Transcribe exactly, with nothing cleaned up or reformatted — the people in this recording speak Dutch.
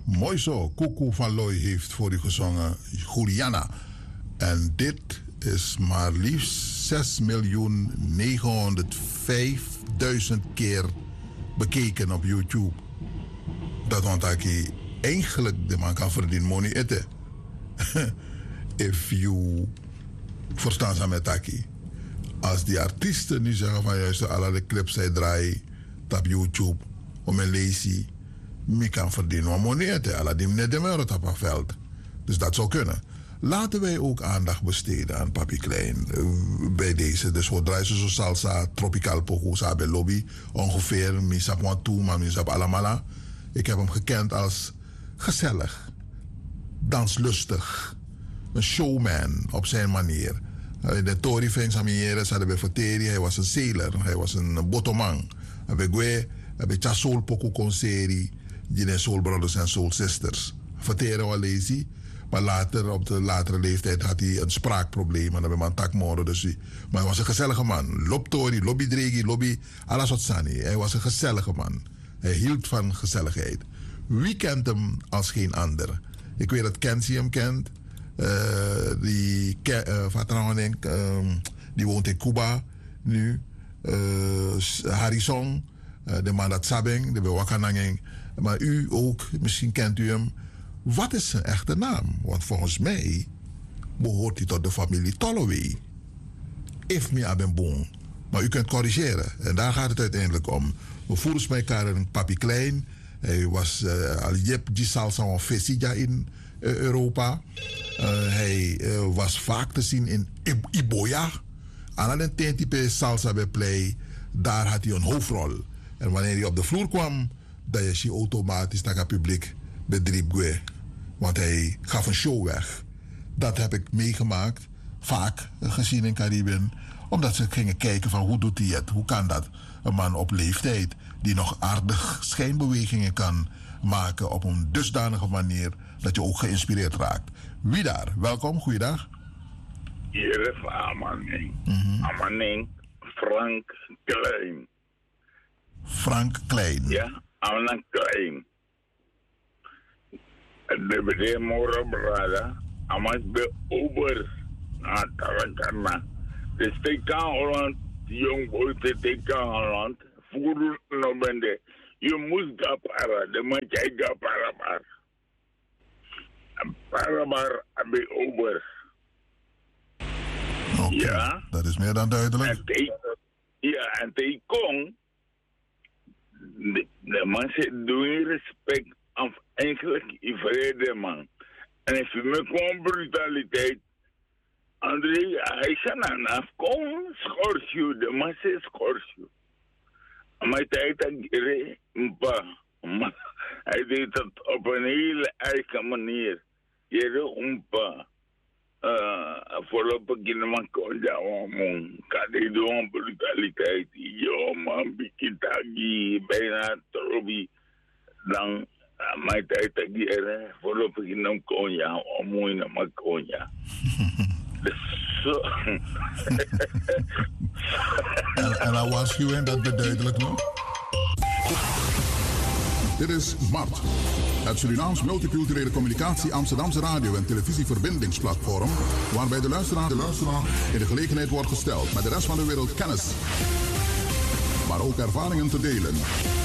Mooi zo. Koekoe van Looy heeft voor u gezongen Juliana. En dit is maar liefst zes miljoen negenhonderdvijfduizend keer bekeken op YouTube. Dat want ik eigenlijk de man kan verdienen money eten. If you verstaan ze met taki. Als die artiesten nu zeggen van juist alle de clips zij draaien op YouTube om een lezen, me kan verdienen wat money eten. Alla die net de meurt op het veld. Dus dat zou kunnen. Laten wij ook aandacht besteden aan Papi Klein. Uh, bij deze. Dus we draaien zo salsa, tropical pogo, bij lobby. Ongeveer, misap wat toe, maar misap allemaal. Ik heb hem gekend als gezellig, danslustig, een showman op zijn manier. De Tory Fings Amieres hadden bij Verteri, hij was een sailor, hij was een botoman. En bij Gwe, bij Chasol Poco Conceri, die zijn Soul Brothers en Soul Sisters. Verteri was lazy, maar later, op de latere leeftijd, had hij een spraakprobleem en dan ben man takmoren. Dus hij, maar hij was een gezellige man. Lop Tory, lobby Dregi, lobby alles wat Sani. Hij was een gezellige man. Hij hield van gezelligheid. Wie kent hem als geen ander? Ik weet dat Kenzie hem kent. Uh, die, uh, uh, die woont in Cuba nu. Uh, Harrison, uh, de man dat Sabeng, de Bewakananging. Maar u ook, misschien kent u hem. Wat is zijn echte naam? Want volgens mij behoort hij tot de familie Tolloway. If me abenboom. Maar u kunt corrigeren. En daar gaat het uiteindelijk om. We volgens mij een Papi Klein. Hij was uh, al jep die salsa van Vesija in uh, Europa. Uh, hij uh, was vaak te zien in Iboya. Aan een type salsa bij play. Daar had hij een hoofdrol. En wanneer hij op de vloer kwam, dan is hij automatisch naar het publiek bedreef. Want hij gaf een show weg. Dat heb ik meegemaakt. Vaak uh, gezien in Caribbean. Omdat ze gingen kijken van hoe doet hij het? Hoe kan dat? Een man op leeftijd die nog aardig schijnbewegingen kan maken op een dusdanige manier dat je ook geïnspireerd raakt. Wie daar? Welkom, goeiedag. Hier is Amaning. Mm-hmm. Amaning, Frank Klein. Frank Klein. Ja, Amaning Klein. De bedrijf Moro Brada, Amas be Uber, na Tarakana. De steken Holland, jong boy te steken Holland. Voer no bende. Je moest daar para, de man jij daar para maar. Para maar bij Uber. Okay. Ja. Dat is meer dan duidelijk. En te, ja, en te kon. De, de man zegt, doe je respect aan eigenlijk ivrede man. En als je me gewoon brutaliteit. André, hij is aan afkom, schors je. De man zegt, schors je. Maar hij deed het Hij deed het op een hele eigen manier. Jere umpa. Voorlopig in de man kon jou man. Kan hij doen brutaliteit. Jo man, bikitagi, bijna trobi. Dan, maar hij deed het jere. Voorlopig in de man kon jou man in de man kon jou. Zo. en, en dan waarschuwen, dat beduidelijk nog. Dit is MART, het Surinaams Multiculturele Communicatie Amsterdamse radio- en televisieverbindingsplatform, waarbij de luisteraar, de luisteraar in de gelegenheid wordt gesteld met de rest van de wereld kennis, maar ook ervaringen te delen.